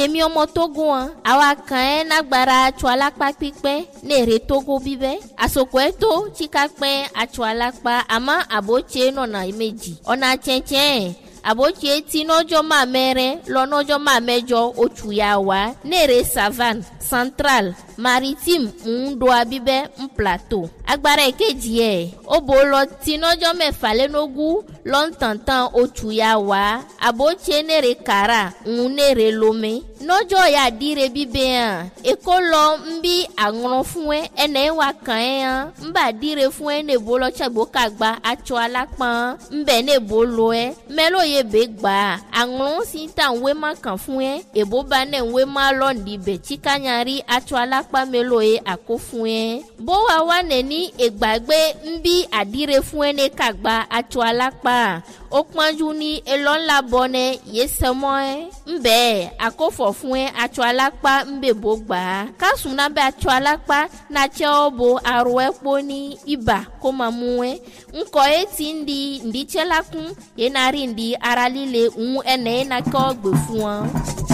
yemi omo Togo awa kan na gbara atwalakpa pipe ne re Togo bibe asoko eto chikakpe atwalakpa ama aboche no na imeji ona chenchen aboche ti nojo ma mere lo nojo ma mejo otuyawa nere savane central maritime ndo abibe plateau agbara ekeji obolo ti nojo mefa lenogu lo ntantan otuyawa aboche nere kara nere lome nojo ya dire bibe ekolo mbi agron fun ene wa kan mba dire fun ne bolo chagbo kagba acho alapa mbe ne bolo melo ye begba agron si tan we ma kan fun ebo ba ne we ma londi be chikanyari acho alapa melo akofun bo wa ne ni egbagbe mbi adire fun ne kagba acho alapa okpanju ni elon la bone yesemo mbe akofo fún acho alapa mbe bogba kasuna be acho alapa na cheobo aro epo ni iba ko mamu nko eti ndi chelakun yenari ndi aralile ene na ko gbe fún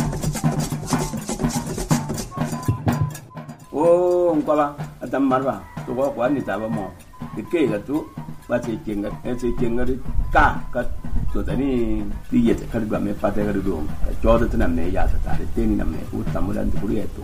o nkola adam marba to ko ni taba mo ke ga tu ba ce kenga ka to tani diye ta karba me fata ga do ka jodo tana me ya ta tare teni na me uta mudan duri to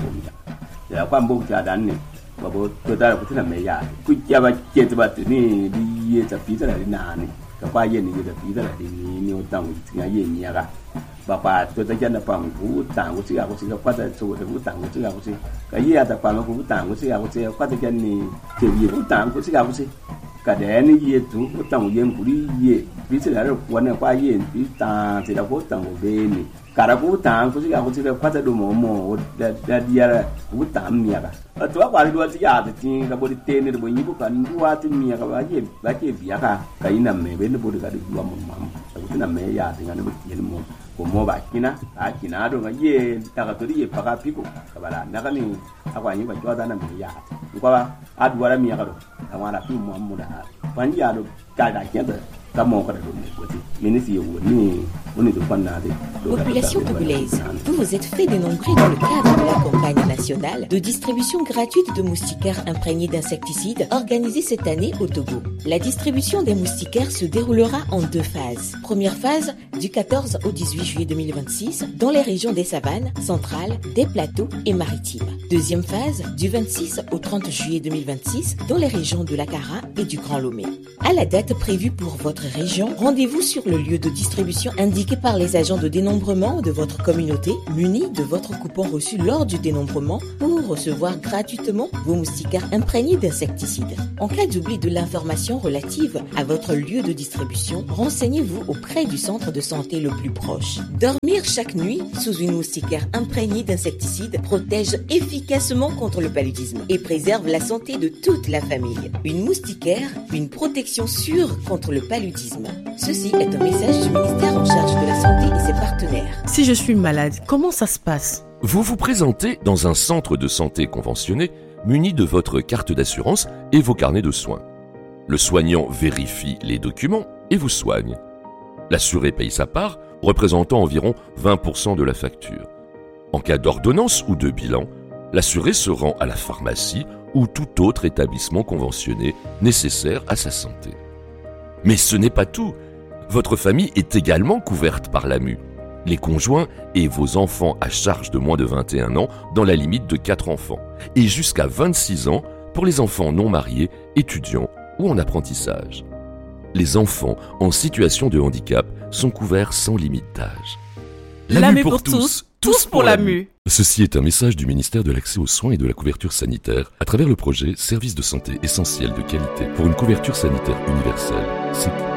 ya kwa mbo ta dan ne babo to tare ku tana me ya ku ya ba ke ta ba ni diye ta fita da na ne ka kwa ye ni da fita da ni uta mu tinga ye ni ya ga ba pa to ta jana pa mu uta ku siga kwa ta so da uta ku siga ku ka ye ta pa mu uta ku siga ku kwa ta jani ke ye uta ku siga ku kadeni ye tu utang ye nguri ye bitira ro wana kwa ye bita tira ko tang beni kara ko tang ko siga ko tira kwata do momo da diara utam miaka to kwa ri do ti ya ti ka bo tene do nyibu kan duwa ti miaka ba ke biaka kaina me be ne bo ka do mo mam ko tina me ya tinga ne bo ti mo ko mo ba kina do ga ye ta ka to ye paka piko ka bala na ka ni akwa nyi ba joda na me ya ko ba adwara miaka do amara fi mo amuda panji ado kada kenda kamo kada do ne ko ti minisi yo ni oni do panna de population togolaise, vous vous êtes fait dénombrer dans le cadre de la campagne nationale de distribution gratuite de moustiquaires imprégnés d'insecticides organisée cette année au Togo. La distribution des moustiquaires se déroulera en 2 phases. Première phase, du 14 au 18 juillet 2026, dans les régions des savanes, centrales, des plateaux et maritimes. Deuxième phase, du 26 au 30 juillet 2026, dans les régions de l'Akara et du Grand Lomé. À la date prévue pour votre région, rendez-vous sur le lieu de distribution indiqué par les agents de dénombrement de votre communauté, munis de votre coupon reçu lors du dénombrement pour recevoir gratuitement vos moustiquaires imprégnés d'insecticides. En cas d'oubli de l'information relative à votre lieu de distribution, renseignez-vous auprès du centre de santé le plus proche. Dormir chaque nuit sous une moustiquaire imprégnée d'insecticides protège efficacement contre le paludisme et préserve la santé de toute la famille. Une moustiquaire, une protection sûre contre le paludisme. Ceci est un message du ministère en charge de la santé et ses partenaires. Si je suis malade, comment ça se passe ? Vous vous présentez dans un centre de santé conventionné muni de votre carte d'assurance et vos carnets de soins. Le soignant vérifie les documents et vous soigne. L'assuré paye sa part, représentant environ 20% de la facture. En cas d'ordonnance ou de bilan, l'assuré se rend à la pharmacie ou tout autre établissement conventionné nécessaire à sa santé. Mais ce n'est pas tout. Votre famille est également couverte par l'AMU. Les conjoints et vos enfants à charge de moins de 21 ans dans la limite de 4 enfants et jusqu'à 26 ans pour les enfants non mariés, étudiants ou en apprentissage. Les enfants en situation de handicap sont couverts sans limite d'âge. L'AMU pour tous, tous pour l'AMU. Ceci est un message du ministère de l'Accès aux soins et de la couverture sanitaire à travers le projet Services de santé essentiels de qualité pour une couverture sanitaire universelle.